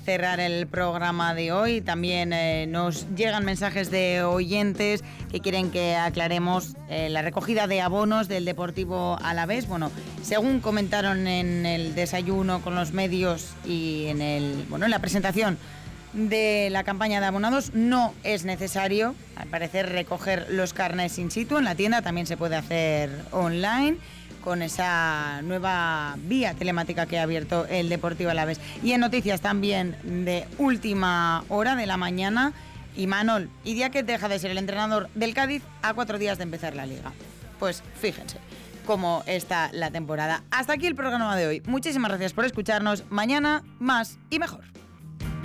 cerrar el programa de hoy. También nos llegan mensajes de oyentes que quieren que aclaremos la recogida de abonos del Deportivo Alavés. Bueno, según comentaron en el desayuno con los medios y en la presentación de la campaña de abonados, no es necesario, al parecer, recoger los carnets in situ. En la tienda también se puede hacer online, con esa nueva vía telemática que ha abierto el Deportivo Alavés. Y en noticias también de última hora de la mañana, Imanol Idiáquez deja de ser el entrenador del Cádiz a 4 días de empezar la Liga. Pues fíjense cómo está la temporada. Hasta aquí el programa de hoy. Muchísimas gracias por escucharnos. Mañana más y mejor.